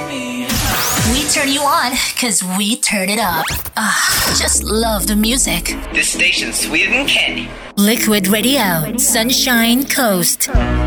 We turn you on because we turn it up. Just love the music. This station's sweeter than candy. Liquid Radio, Sunshine Coast.